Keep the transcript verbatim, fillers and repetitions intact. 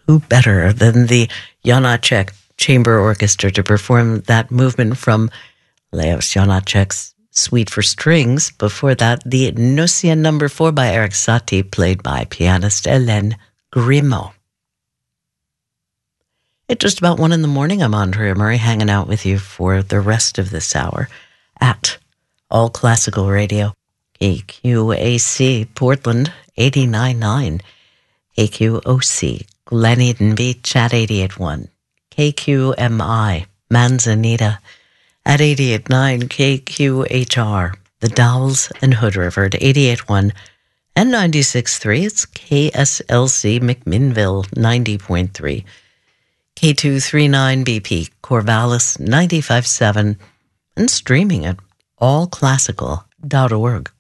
who better than the Janáček Chamber Orchestra to perform that movement from Leos Janáček's Suite for Strings? Before that, the Nocia number four by Erik Satie, played by pianist Hélène Grimaud. It's just about one in the morning. I'm Andrea Murray, hanging out with you for the rest of this hour at All Classical Radio, K Q A C Portland eighty-nine point nine, K Q O C Glen Eden Beach at eighty-eight point one, K Q M I Manzanita at eighty-eight point nine, K Q H R The Dalles and Hood River at eighty-eight point one, and ninety-six point three. It's K S L C McMinnville ninety point three, K two thirty-nine B P Corvallis ninety-five point seven, and streaming at all classical dot org.